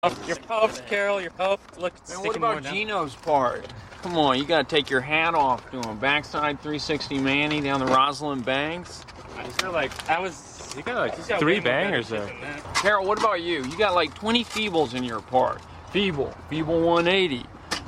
You're puffed, Carol. You're puffed. Look, it's Man, what about Gino's part? Come on, you gotta take your hat off to him. Backside 360 Manny down the Rosalind Banks. You got like 3 bangers there. Carol, what about you? You got like 20 feebles in your part. Feeble 180.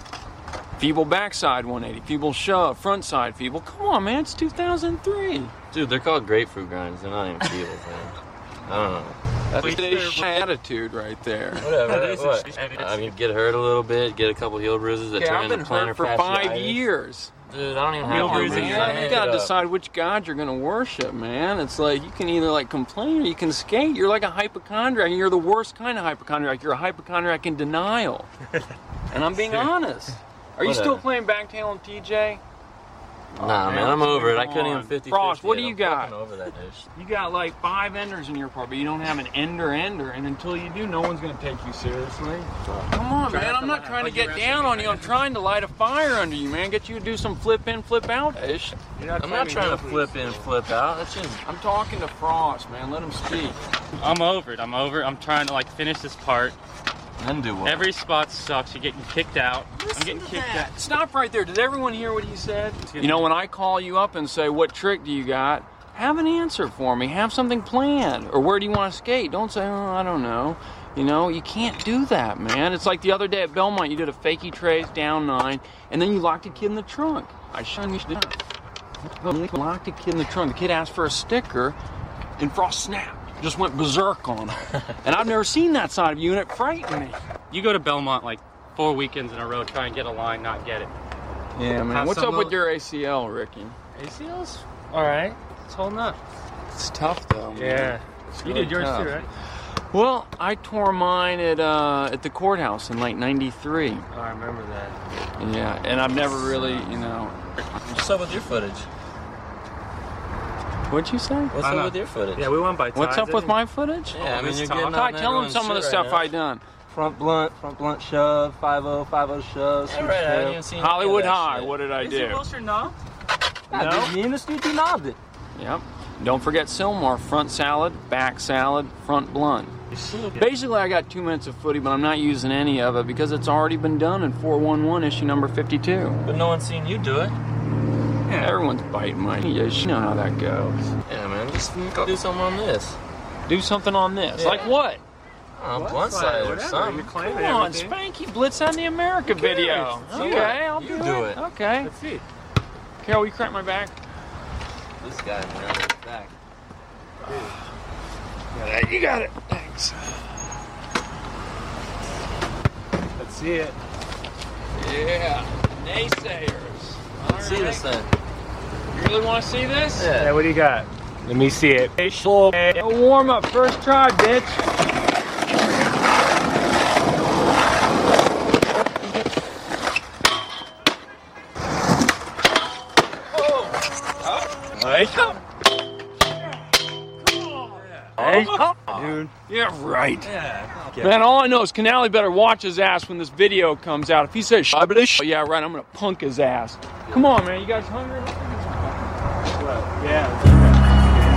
Feeble backside 180. Feeble shove, front side feeble. Come on, man, it's 2003. Dude, they're called grapefruit grinds. They're not even feebles, man. I don't know. That's today's attitude right there. Whatever. What? I mean, get hurt a little bit, get a couple heel bruises that turn into plantar for fasciitis. 5 years. Dude, I don't even have heel bruises. Man, you gotta decide which god you're gonna worship, man. It's like you can either like complain or you can skate. You're like a hypochondriac, and you're the worst kind of hypochondriac. You're a hypochondriac in denial. And I'm being honest. Are you still playing Backtail and TJ? Nah, man, I'm over it. I couldn't even 50-50. Frost, what do you got? I'm over that dish. You got like 5 enders in your part, but you don't have an ender, and until you do, no one's gonna take you seriously. Come on, man, I'm not trying to get down on you. I'm trying to light a fire under you, man. Get you to do some flip in, flip out ish. I'm not trying to flip in and flip out. That's just... I'm talking to Frost, man. Let him speak. I'm over it. I'm trying to like finish this part. Then do what? Every spot sucks. You're getting kicked out. I'm getting kicked out. Stop right there. Did everyone hear what he said? You know, when I call you up and say, what trick do you got? Have an answer for me. Have something planned. Or where do you want to skate? Don't say, oh, I don't know. You know, you can't do that, man. It's like the other day at Belmont, you did a fakie trace, down 9, and then you locked a kid in the trunk. I shouldn't have done it. Locked a kid in the trunk. The kid asked for a sticker, and Frost snapped. Just went berserk on him. And I've never seen that side of you, and it frightened me. You go to Belmont like 4 weekends in a row, try and get a line, not get it. Yeah, man. What's up with your ACL, Ricky? ACL's all right. It's holding up. It's tough, though, man. Yeah. It's You really did yours tough. too, right? Well, I tore mine at the courthouse in like '93. Oh, I remember that. Yeah, and I've never really, you know. What's up with your footage? What'd you say? What's up with your footage? Yeah, we went by times. What's up with my footage? Yeah, I mean, you're getting Ty, tell them some of the stuff I done. Front blunt shove, 5-0, 5-0 shove, Yeah, right, I didn't see any Hollywood of that High, shit. what did I do? knob? No? Me and the Stevie knobbed it. Yep. Don't forget Silmar, front salad, back salad, front blunt. Basically, I got 2 minutes of footy, but I'm not using any of it because it's already been done in 411 issue number 52. But no one's seen you do it. Yeah, everyone's biting my ears. You know how that goes. Yeah, man, just go do something on this. Do something on this. Yeah. Like what? Blunt side or something. Come on, Spanky Blitz on the America video. Okay, I'll You do do it. it. Okay. Let's see. Carol, will you crack my back? This guy, man, his back. You got it. Thanks. Let's see it. Yeah. Naysayers. All See right. this thing? You really want to see this? Yeah. Yeah, what do you got? Let me see it. A warm up. First try, bitch. Hey. Hey. Dude. Yeah, right. Yeah. Man, all I know is Canale better watch his ass when this video comes out. If he says yeah, right, I'm gonna punk his ass. Come on, man. You guys hungry? Yeah.